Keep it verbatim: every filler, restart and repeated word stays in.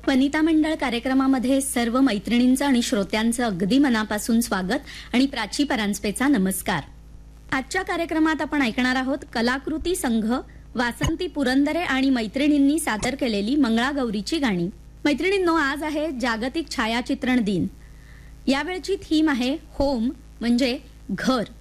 वनिता मंडळ कार्यक्रमामध्ये सर्व मैत्रिणींचं आणि श्रोत्यांचं अगदी मनापासून स्वागत आणि प्राची परांजपेचा नमस्कार. आजच्या कार्यक्रमात आपण ऐकणार आहोत कलाकृती संघ, वासंती पुरंदरे आणि मैत्रिणींनी सादर केलेली मंगळागौरीची गाणी. मैत्रिणींनो, आज आहे जागतिक छायाचित्रण दिन. यावेळची थीम आहे होम म्हणजे घर.